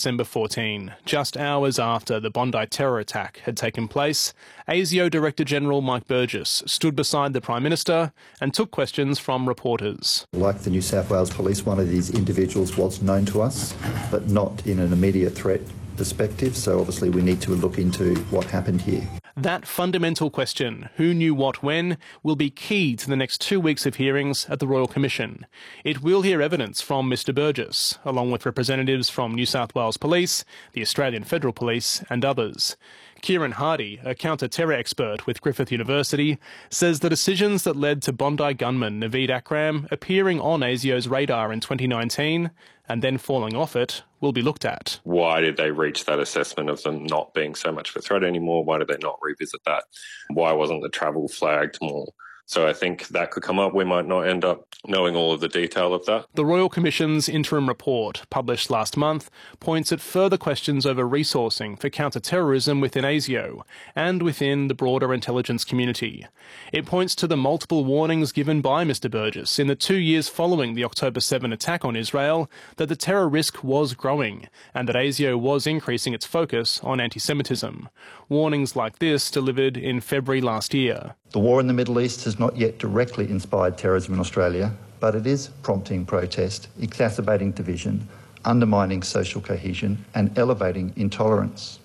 December 14, just hours after the Bondi terror attack had taken place, ASIO Director General Mike Burgess stood beside the Prime Minister and took questions from reporters. Like the New South Wales Police, one of these individuals was known to us, but not in an immediate threat perspective, so obviously we need to look into what happened here. That fundamental question, who knew what when, will be key to the next 2 weeks of hearings at the Royal Commission. It will hear evidence from Mr Burgess, along with representatives from New South Wales Police, the Australian Federal Police and others. Kieran Hardy, a counter-terror expert with Griffith University, says the decisions that led to Bondi gunman Naveed Akram appearing on ASIO's radar in 2019 and then falling off it will be looked at. Why did they reach that assessment of them not being so much of a threat anymore? Why did they not revisit that? Why wasn't the travel flagged more? So I think that could come up. We might not end up knowing all of the detail of that. The Royal Commission's interim report, published last month, points at further questions over resourcing for counter-terrorism within ASIO and within the broader intelligence community. It points to the multiple warnings given by Mr Burgess in the 2 years following the October 7 attack on Israel that the terror risk was growing and that ASIO was increasing its focus on anti-Semitism. Warnings like this delivered in February last year. The war in the Middle East has not yet directly inspired terrorism in Australia, but it is prompting protest, exacerbating division, undermining social cohesion and elevating intolerance.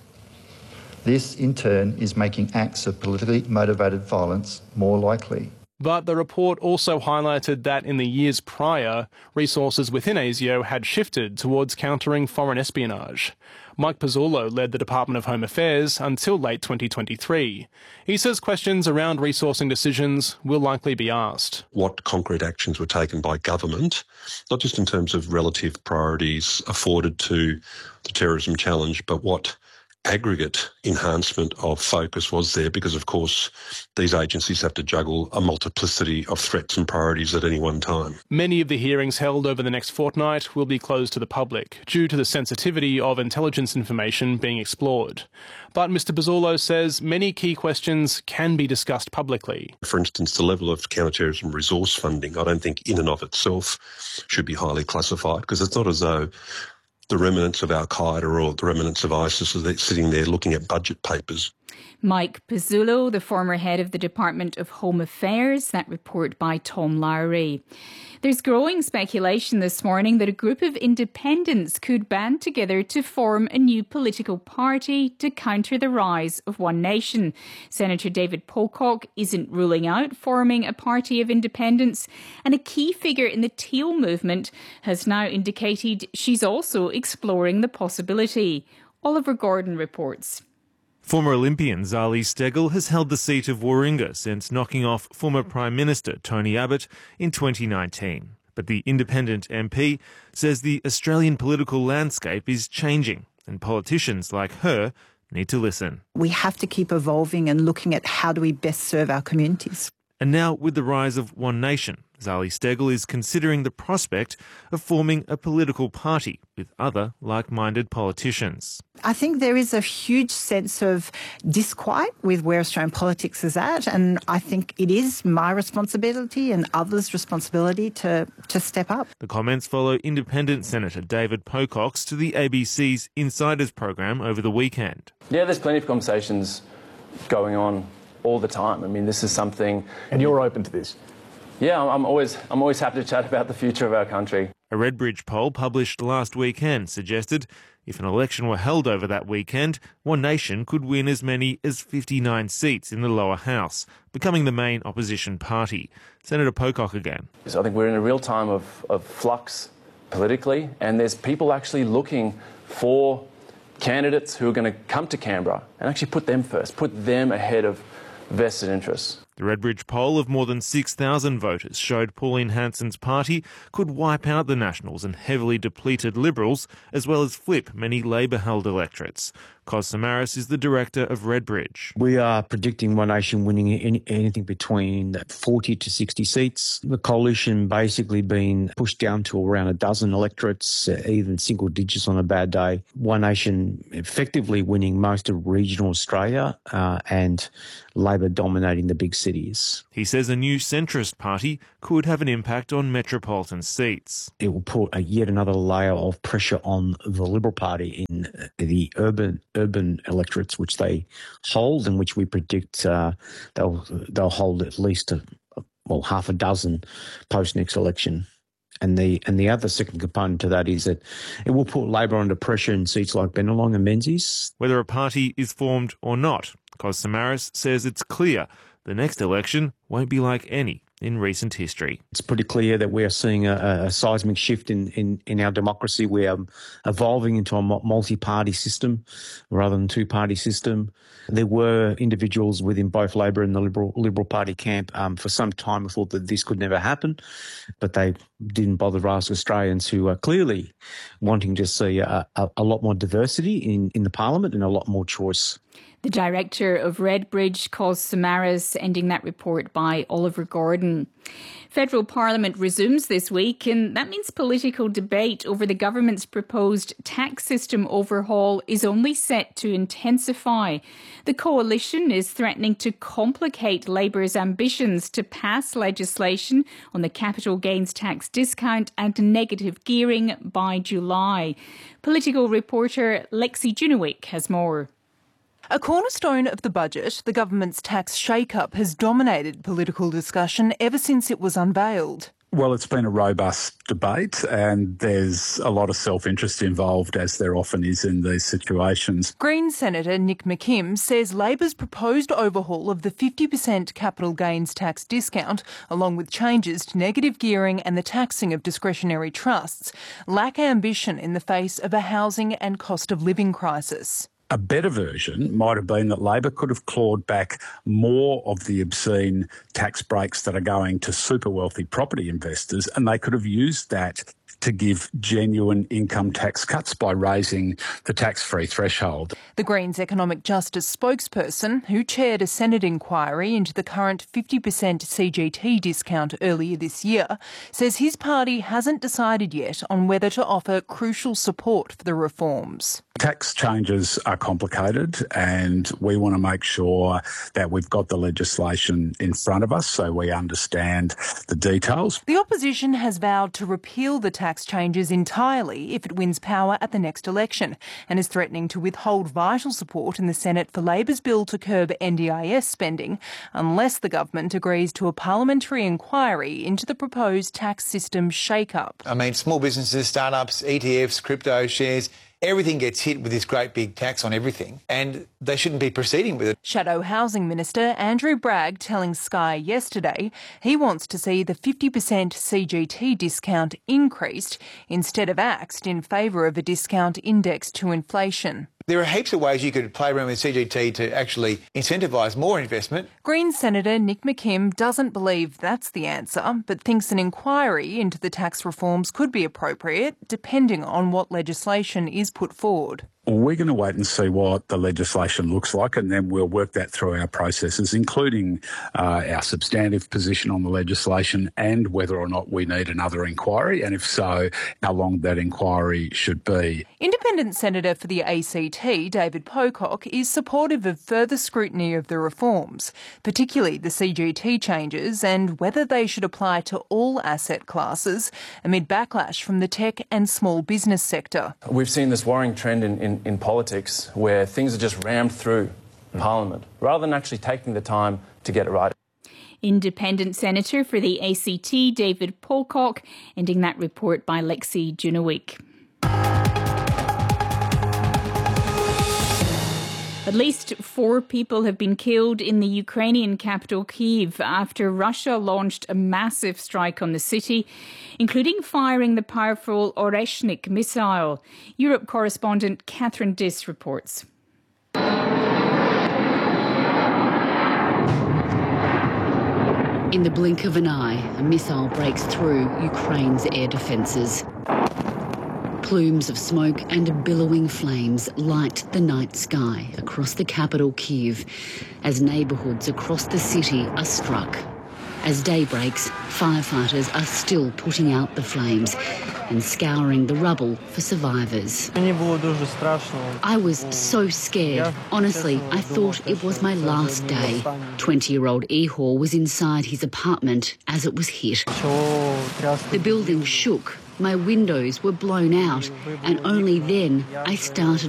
This, in turn, is making acts of politically motivated violence more likely. But the report also highlighted that in the years prior, resources within ASIO had shifted towards countering foreign espionage. Mike Pizzullo led the Department of Home Affairs until late 2023. He says questions around resourcing decisions will likely be asked. What concrete actions were taken by government, not just in terms of relative priorities afforded to the terrorism challenge, but what aggregate enhancement of focus was there, because of course these agencies have to juggle a multiplicity of threats and priorities at any one time. Many of the hearings held over the next fortnight will be closed to the public due to the sensitivity of intelligence information being explored. But Mr Pizzullo says many key questions can be discussed publicly. For instance, the level of counterterrorism resource funding, I don't think in and of itself should be highly classified, because it's not as though the remnants of Al-Qaeda or the remnants of ISIS are sitting there looking at budget papers. Mike Pizzullo, the former head of the Department of Home Affairs, that report by Tom Lowry. There's growing speculation this morning that a group of independents could band together to form a new political party to counter the rise of One Nation. Senator David Pocock isn't ruling out forming a party of independents, and a key figure in the Teal movement has now indicated she's also exploring the possibility. Oliver Gordon reports. Former Olympian Zali Steggall has held the seat of Warringah since knocking off former Prime Minister Tony Abbott in 2019. But the independent MP says the Australian political landscape is changing and politicians like her need to listen. We have to keep evolving and looking at how do we best serve our communities. And now, with the rise of One Nation, Zali Steggall is considering the prospect of forming a political party with other like-minded politicians. I think there is a huge sense of disquiet with where Australian politics is at, and I think it is my responsibility and others' responsibility to step up. The comments follow independent Senator David Pocock's to the ABC's Insiders program over the weekend. Yeah, there's plenty of conversations going on all the time. I mean, this is something... And you're open to this? Yeah, I'm always happy to chat about the future of our country. A Redbridge poll published last weekend suggested if an election were held over that weekend, One Nation could win as many as 59 seats in the lower house, becoming the main opposition party. Senator Pocock again. So I think we're in a real time of flux politically, and there's people actually looking for candidates who are going to come to Canberra and actually put them first, put them ahead of vested interests. The Redbridge poll of more than 6,000 voters showed Pauline Hanson's party could wipe out the Nationals and heavily depleted Liberals, as well as flip many Labor-held electorates. Cos Samaras is the director of Redbridge. We are predicting One Nation winning anything between 40 to 60 seats. The coalition basically been pushed down to around a dozen electorates, even single digits on a bad day. One Nation effectively winning most of regional Australia and Labor dominating the big cities. He says a new centrist party could have an impact on metropolitan seats. It will put yet another layer of pressure on the Liberal Party in in the urban electorates which they hold, and which we predict they'll hold at least half a dozen post next election. And the other second component to that is that it will put Labor under pressure in seats like Bennelong and Menzies. Whether a party is formed or not, Kos Samaras says it's clear the next election won't be like any in recent history. It's pretty clear that we are seeing a seismic shift in our democracy. We are evolving into a multi-party system rather than two-party system. There were individuals within both Labor and the Liberal Party camp for some time who thought that this could never happen, but they didn't bother to ask Australians who are clearly wanting to see a lot more diversity in the parliament and a lot more choice. The director of Redbridge, Kos Samaras, ending that report by Oliver Gordon. Federal Parliament resumes this week, and that means political debate over the government's proposed tax system overhaul is only set to intensify. The coalition is threatening to complicate Labor's ambitions to pass legislation on the capital gains tax discount and negative gearing by July. Political reporter Lexi Junowick has more. A cornerstone of the budget, the government's tax shake-up has dominated political discussion ever since it was unveiled. Well, it's been a robust debate and there's a lot of self-interest involved, as there often is in these situations. Greens Senator Nick McKim says Labor's proposed overhaul of the 50% capital gains tax discount, along with changes to negative gearing and the taxing of discretionary trusts, lack ambition in the face of a housing and cost of living crisis. A better version might have been that Labor could have clawed back more of the obscene tax breaks that are going to super wealthy property investors, and they could have used that to give genuine income tax cuts by raising the tax-free threshold. The Greens Economic Justice spokesperson, who chaired a Senate inquiry into the current 50% CGT discount earlier this year, says his party hasn't decided yet on whether to offer crucial support for the reforms. Tax changes are complicated and we want to make sure that we've got the legislation in front of us so we understand the details. The opposition has vowed to repeal the tax changes entirely if it wins power at the next election and is threatening to withhold vital support in the Senate for Labor's bill to curb NDIS spending unless the government agrees to a parliamentary inquiry into the proposed tax system shake-up. I mean, small businesses, startups, ETFs, crypto shares, everything gets hit with this great big tax on everything, and they shouldn't be proceeding with it. Shadow Housing Minister Andrew Bragg telling Sky yesterday he wants to see the 50% CGT discount increased instead of axed in favour of a discount indexed to inflation. There are heaps of ways you could play around with CGT to actually incentivise more investment. Greens Senator Nick McKim doesn't believe that's the answer, but thinks an inquiry into the tax reforms could be appropriate, depending on what legislation is put forward. We're going to wait and see what the legislation looks like, and then we'll work that through our processes, including our substantive position on the legislation and whether or not we need another inquiry, and if so, how long that inquiry should be. Independent Senator for the ACT, David Pocock, is supportive of further scrutiny of the reforms, particularly the CGT changes and whether they should apply to all asset classes, amid backlash from the tech and small business sector. We've seen this worrying trend in politics where things are just rammed through Parliament rather than actually taking the time to get it right. Independent Senator for the ACT, David Pocock, ending that report by Lexi Junowick. At least 4 people have been killed in the Ukrainian capital Kyiv after Russia launched a massive strike on the city, including firing the powerful Oreshnik missile. Europe correspondent Catherine Diss reports. In the blink of an eye, a missile breaks through Ukraine's air defences. Plumes of smoke and billowing flames light the night sky across the capital Kyiv as neighbourhoods across the city are struck. As day breaks, firefighters are still putting out the flames and scouring the rubble for survivors. I was so scared. Honestly, I thought it was my last day. 20-year-old Ihor was inside his apartment as it was hit. The building shook. My windows were blown out, and only then I started